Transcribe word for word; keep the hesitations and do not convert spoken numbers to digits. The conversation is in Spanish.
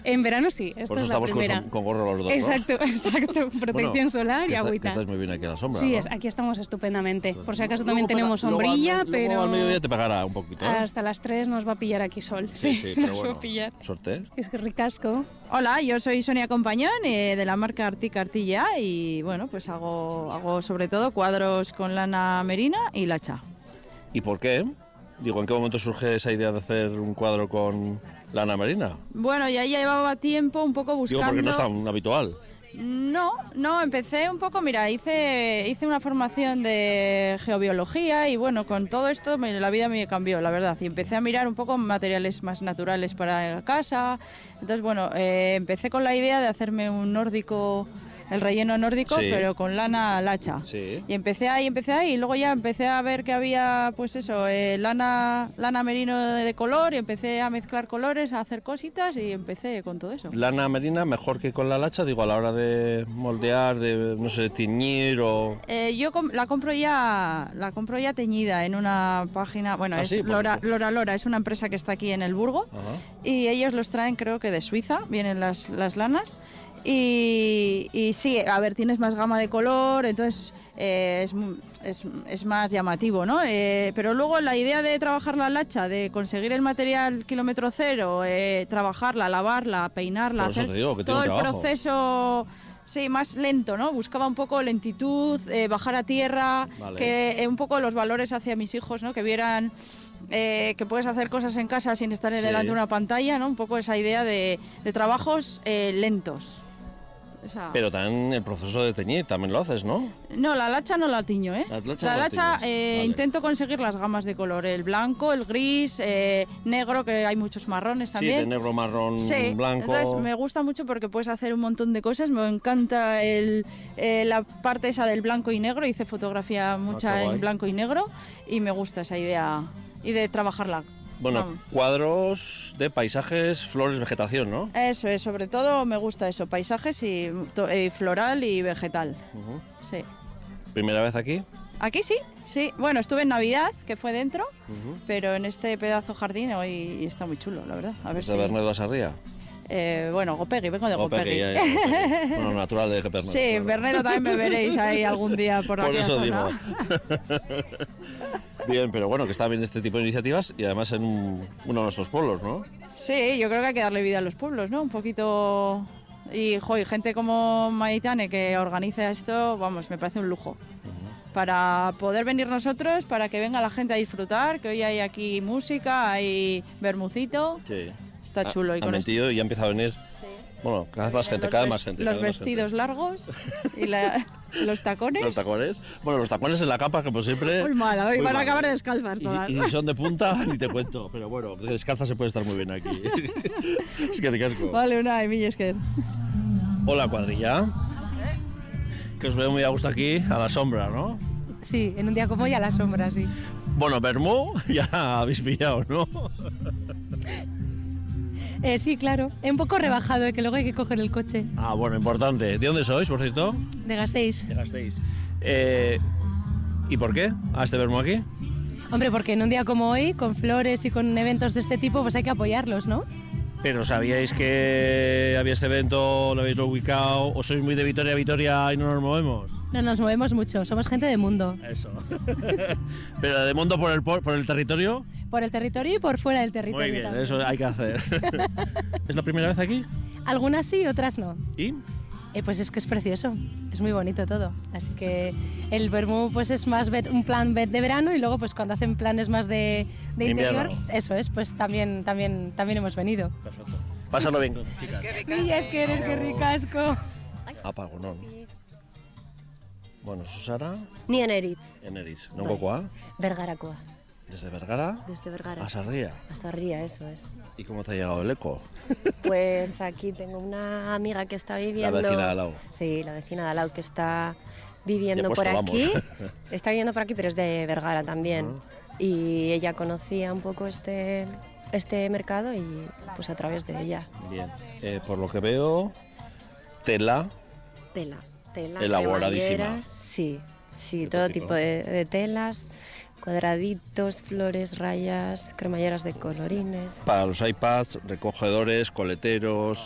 En verano sí, esta Por eso es la estamos con, primera. som- con gorro los dos, ¿no? Exacto, exacto. Protección Bueno, solar que y está- que agüita. estáis muy bien aquí a la sombra, Sí, ¿no? es, aquí estamos estupendamente. Por si acaso Luego también para- tenemos luego al sombrilla, me- pero Luego al mediodía te pegará un poquito, ¿eh? hasta las tres nos va a pillar aquí sol. Sí, Sí, sí, pero nos va bueno. a pillar. Sorte. Es que ricasco. Hola, yo soy Sonia Compañón eh, de la marca Artic Artilla y bueno, pues hago, hago sobre todo cuadros con lana merina y lacha. ¿Y por qué? Digo, ¿en qué momento surge esa idea de hacer un cuadro con lana merina? Bueno, ya llevaba tiempo un poco buscando... Digo, porque no es tan habitual. No, no, empecé un poco, mira, hice, hice una formación de geobiología y bueno, con todo esto me- la vida me cambió, la verdad, y empecé a mirar un poco materiales más naturales para casa. Entonces, bueno, eh, empecé con la idea de hacerme un nórdico, el relleno nórdico, Sí. pero con lana lacha. Sí. Y empecé ahí, empecé ahí, y luego ya empecé a ver que había, pues eso, eh, lana, lana merino de color, y empecé a mezclar colores, a hacer cositas, y empecé con todo eso. Lana merina mejor que con la lacha, digo, a la hora de moldear, de, no sé, tiñir o... Eh, yo com- la compro ya la compro ya teñida en una página, bueno, Ah, es sí, por Lora, supuesto. Lora Lora, es una empresa que está aquí en el Burgo. Ajá. Y ellos los traen creo que de Suiza, vienen las, las lanas. Y, y sí, a ver, tienes más gama de color, entonces eh, es, mu- es, es más llamativo, ¿no? Eh, pero luego la idea de trabajar la lacha, de conseguir el material kilómetro cero, eh, trabajarla, lavarla, peinarla, Por eso hacer te digo que tiene todo el un trabajo. proceso... Sí, más lento, ¿no? Buscaba un poco lentitud, eh, bajar a tierra, Vale. que eh, un poco los valores hacia mis hijos, ¿no? Que vieran eh, que puedes hacer cosas en casa sin estar Sí. delante de una pantalla, ¿no? Un poco esa idea de, de trabajos eh, lentos. Esa- Pero también el proceso de teñir, también lo haces, ¿no? No, la lacha no la tiño, ¿eh? La lacha no la tiñes, eh, vale. intento conseguir las gamas de color, el blanco, el gris, eh, negro, que hay muchos marrones también. Sí, de negro, marrón, Sí, blanco... entonces me gusta mucho porque puedes hacer un montón de cosas. Me encanta el, eh, la parte esa del blanco y negro. Hice fotografía mucha qué guay. en blanco y negro y me gusta esa idea y de trabajarla. Bueno, Vamos. cuadros de paisajes, flores, vegetación, ¿no? Eso es, sobre todo me gusta eso, paisajes y, to- y floral y vegetal. Ujú. Sí. ¿Primera vez aquí? Aquí sí, sí. Bueno, estuve en Navidad, que fue dentro, Ujú. pero en este pedazo jardín hoy está muy chulo, la verdad. A ver ¿Desde si... Bernedo a Sarria? Eh, bueno, Gopegui, vengo de Gopegui, Gopegui. ya, ya, Gopegui. Bueno, natural de Bernedo. Sí, en Bernedo también me veréis ahí algún día por, Por aquella eso zona. digo. Bien, pero bueno, que está bien este tipo de iniciativas y además en un- uno de nuestros pueblos, ¿no? Sí, yo creo que hay que darle vida a los pueblos, ¿no? Un poquito... Y, jo, y gente como Maitane que organiza esto, vamos, me parece un lujo. Para poder venir nosotros, para que venga la gente a disfrutar, que hoy hay aquí música, hay bermucito, Sí. está chulo. Y Ha con esto- mentido y ha empezado a venir. Sí. Bueno, cada vez más gente, Los cada vez ves- más gente. Los cada vez más vestidos gente. largos y la- los tacones. Los tacones. Bueno, los tacones en la capa, como siempre. Muy mal, hoy muy van a mal, acabar ¿eh? descalzas Y, todas. y si son de punta, ni te cuento. Pero bueno, de descalza se puede estar muy bien aquí. Es que ricasco. Vale, una de Millesker. Hola, cuadrilla. Que os veo muy a gusto aquí, a la sombra, ¿no? Sí, en un día como hoy a la sombra, sí. Bueno, Bermú, ya habéis pillado, ¿no? Eh, sí, claro. Es un poco rebajado, eh, que luego hay que coger el coche. Ah, bueno, importante. ¿De dónde sois, por cierto? De Gasteiz. De Gasteiz. Eh, ¿Y por qué a este Bermú aquí? Hombre, porque en un día como hoy, con flores y con eventos de este tipo, pues hay que apoyarlos, ¿no? Pero ¿sabíais que había este evento, lo habéis lo ubicado? ¿O sois muy de Vitoria a Vitoria y no nos movemos? No nos movemos mucho, somos gente de mundo. Eso. Pero de mundo por el, por, por el territorio. Por el territorio y por fuera del territorio Muy bien, también. eso hay que hacer. ¿Es la primera vez aquí? Algunas sí, otras no. ¿Y? Eh, pues es que es precioso, es muy bonito todo. Así que el Bermú pues es más ver- un plan ver- de verano y luego pues cuando hacen planes más de, de interior, Invierno. eso es, pues también, también, también hemos venido. Perfecto. Pásalo bien, chicas. Y es que eres que ricasco. Apago, no. Bueno, Susana, Ni en Eritz, en Eris, non gokoa, Bergarakoa, desde Vergara desde Vergara. a Sarria. Hasta Ría, eso es. ¿Y cómo te ha llegado el eco? Pues aquí tengo una amiga que está viviendo... vecina de al lado. Sí, la vecina de al lado que está viviendo Ya por puesto, aquí. vamos. Está viviendo por aquí, pero es de Vergara también. Y ella conocía un poco este, este mercado y pues a través de ella. Bien. Eh, por lo que veo, tela. Tela, tela, Elaboradísima. cremalleras, sí, sí, De todo todo tipo. tipo de, de telas, cuadraditos, flores, rayas, cremalleras de colorines. Para los iPads, recogedores, coleteros,